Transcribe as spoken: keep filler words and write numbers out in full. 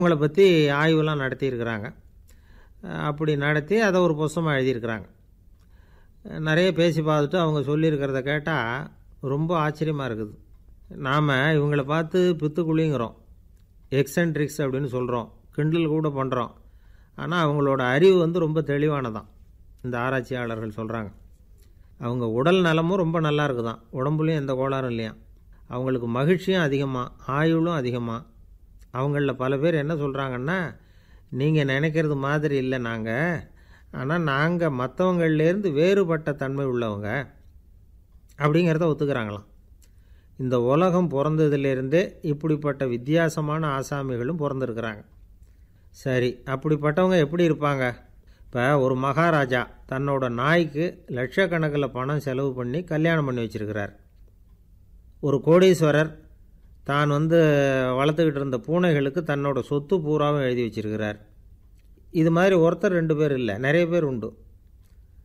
அவங்கள பற்றி ஆய்வுலாம் நடத்தியிருக்கிறாங்க. அப்படி நடத்தி அதை ஒரு புஸ்தகமாக எழுதியிருக்கிறாங்க. நிறைய பேசி பார்த்துட்டு அவங்க சொல்லியிருக்கிறத கேட்டால் ரொம்ப ஆச்சரியமாக இருக்குது. நாம் இவங்களை பார்த்து பித்துக்குழிங்கிறோம், எக்ஸென்ட்ரிக்ஸ் அப்படின்னு சொல்கிறோம், கிண்டல் கூட பண்ணுறோம். ஆனால் அவங்களோட அறிவு வந்து ரொம்ப தெளிவானதான். இந்த ஆராய்ச்சியாளர்கள் சொல்கிறாங்க. அவங்க உடல் நலமும் ரொம்ப நல்லா இருக்குதான், உடம்புலையும் எந்த கோளாறும் இல்லையா. அவங்களுக்கு மகிழ்ச்சியும் அதிகமாக, ஆயுளும் அதிகமாக. அவங்களில் பல பேர் என்ன சொல்கிறாங்கன்னா, நீங்கள் நினைக்கிறது மாதிரி இல்லை நாங்கள், ஆனால் நாங்கள் மற்றவங்கள்லேருந்து வேறுபட்ட தன்மை உள்ளவங்க அப்படிங்கிறத ஒத்துக்கிறாங்களாம். இந்த உலகம் பிறந்ததுலேருந்தே இப்படிப்பட்ட வித்தியாசமான ஆசாமிகளும் பிறந்திருக்கிறாங்க. சரி, அப்படிப்பட்டவங்க எப்படி இருப்பாங்க? இப்போ ஒரு மகாராஜா தன்னோட நாய்க்கு லட்சக்கணக்கில் பணம் செலவு பண்ணி கல்யாணம் பண்ணி வச்சுருக்கிறார். ஒரு கோடீஸ்வரர் தான் வந்து வளர்த்துக்கிட்டு இருந்த பூனைகளுக்கு தன்னோட சொத்து பூராவும் எழுதி வச்சிருக்கிறார். இது மாதிரி ஒருத்தர் ரெண்டு பேர் இல்லை, நிறைய பேர் உண்டு.